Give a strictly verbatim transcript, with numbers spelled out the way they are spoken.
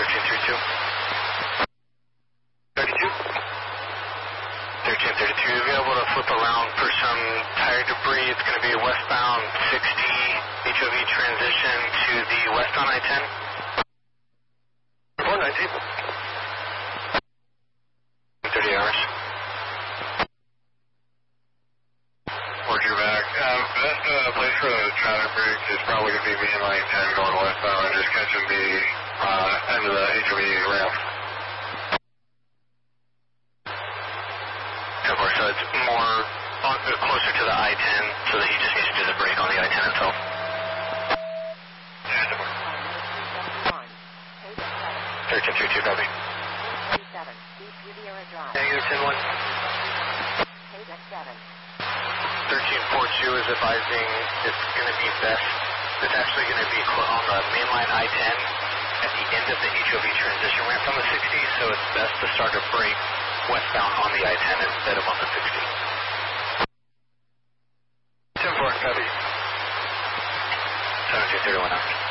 thirteen thirty-two. thirty-two? thirteen thirty-two, you'll be able to flip around for some tire debris. It's going to be westbound sixty H O V transition to the westbound I ten. four nineteen. thirty hours. Roger back. Um, best uh, place for the traffic break is probably going to be me and Lane ten going westbound and just catching the uh, end of the H O V ramp. So it's more on, closer to the I ten, so that you just need to do the brake on the I ten itself. thirteen thirty-two, copy. Negative ten one. thirteen forty-two is advising it's going to be best. It's actually going to be on the mainline I ten at the end of the H O V transition ramp on the sixty, so it's best to start a brake westbound on the I ten instead of on the sixty. ten four, copy. seventeen thirty-one out.